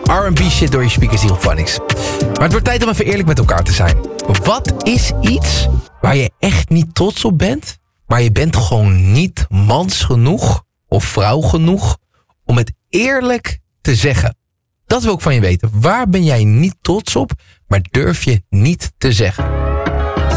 R&B shit door je speakers hier op Phonics. Maar het wordt tijd om even eerlijk met elkaar te zijn. Wat is iets waar je echt niet trots op bent, maar je bent gewoon niet mans genoeg of vrouw genoeg om het eerlijk te zeggen? Dat wil ik van je weten. Waar ben jij niet trots op, maar durf je niet te zeggen?